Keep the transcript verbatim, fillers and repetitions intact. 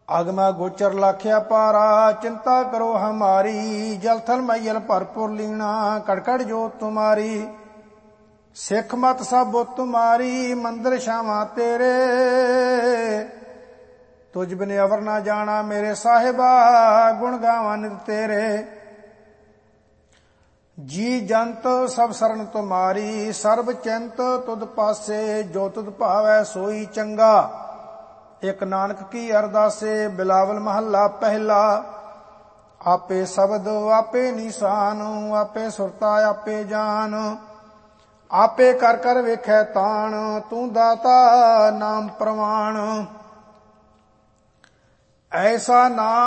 आगमा गोचर लाख्या पारा, चिंता करो हमारी। जल थल मैयल भरपुर लीना, कड़कड़ जोत तुम्हारी। सिख मत सब बुत तुम्हारी, मंदिर छावां तेरे। तुझ बिन अवर ना जाना मेरे साहिबा, गुण गावां नित तेरे। जी जंत सब सरन तुम्हारी, सर्ब चिंत तुद पासे। जो तुद भावै सोई चंगा, एक नानक की अरदासे। बिलावल महला पहला। आपे शब्द आपे निशान, आपे सुरता आपे जान। आपे कर कर वेखै ताण, तू दाता नाम प्रवाण। ऐसा नाम